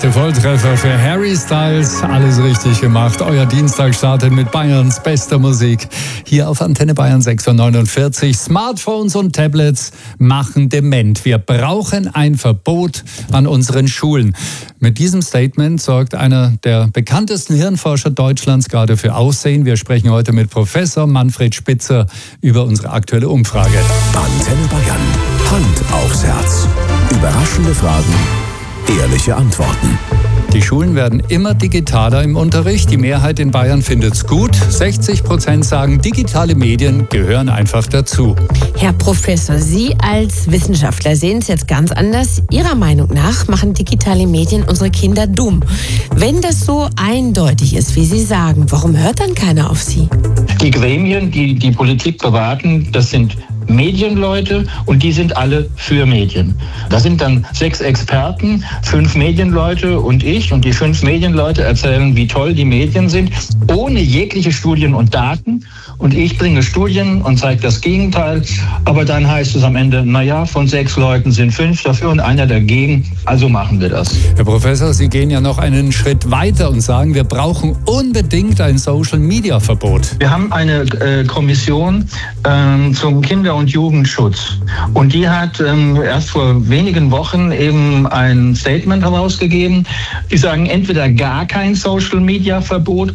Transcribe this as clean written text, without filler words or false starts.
erste Volltreffer für Harry Styles. Alles richtig gemacht. Euer Dienstag startet mit Bayerns bester Musik. Hier auf Antenne Bayern 6:49. Smartphones und Tablets machen dement. Wir brauchen ein Verbot an unseren Schulen. Mit diesem Statement sorgt einer der bekanntesten Hirnforscher Deutschlands gerade für Aussehen. Wir sprechen heute mit Professor Manfred Spitzer über unsere aktuelle Umfrage. Antenne Bayern. Hand aufs Herz. Überraschende Fragen, ehrliche Antworten. Die Schulen werden immer digitaler im Unterricht. Die Mehrheit in Bayern findet es gut. 60% sagen, digitale Medien gehören einfach dazu. Herr Professor, Sie als Wissenschaftler sehen es jetzt ganz anders. Ihrer Meinung nach machen digitale Medien unsere Kinder dumm. Wenn das so eindeutig ist, wie Sie sagen, warum hört dann keiner auf Sie? Die Gremien, die die Politik beraten, das sind Medienleute und die sind alle für Medien. Da sind dann 6 Experten, 5 Medienleute und ich. Und die 5 Medienleute erzählen, wie toll die Medien sind, ohne jegliche Studien und Daten. Und ich bringe Studien und zeige das Gegenteil. Aber dann heißt es am Ende, naja, von 6 Leuten sind 5 dafür und einer dagegen. Also machen wir das. Herr Professor, Sie gehen ja noch einen Schritt weiter und sagen, wir brauchen unbedingt ein Social-Media-Verbot. Wir haben eine Kommission zum Kinder- und Jugendschutz. Und die hat erst vor wenigen Wochen eben ein Statement herausgegeben. Die sagen entweder gar kein Social-Media-Verbot